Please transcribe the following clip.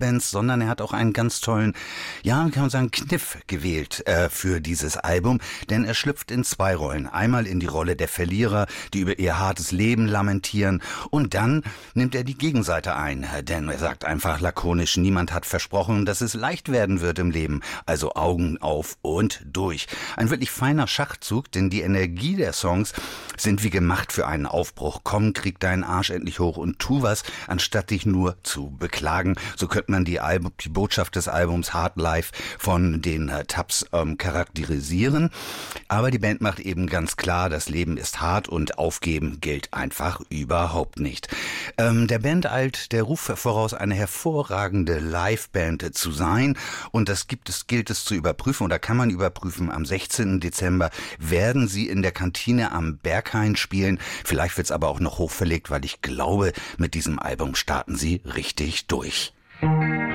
Boybands, sondern er hat auch einen ganz tollen, ja, kann man sagen, Kniff gewählt für dieses Album, denn er schlüpft in zwei Rollen. Einmal in die Rolle der Verlierer, die über ihr hartes Leben lamentieren, und dann nimmt er die Gegenseite ein, denn er sagt einfach lakonisch, niemand hat versprochen, dass es leicht werden wird im Leben, also Augen auf und durch. Ein wirklich feiner Schachzug, denn die Energie der Songs sind wie gemacht für einen Aufbruch. Komm, krieg deinen Arsch endlich hoch und tu was, anstatt dich nur zu beklagen. So könnte man die Botschaft des Albums Hard Life von den Tubbs charakterisieren. Aber die Band macht eben ganz klar, das Leben ist hart und aufgeben gilt einfach überhaupt nicht. Der Band eilt der Ruf voraus, eine hervorragende Liveband zu sein, und das gilt es zu überprüfen, oder kann man überprüfen. Am 16. Dezember werden sie in der Kantine am Berghain spielen. Vielleicht wird's aber auch noch hochverlegt, weil ich glaube, mit diesem Album starten sie richtig durch.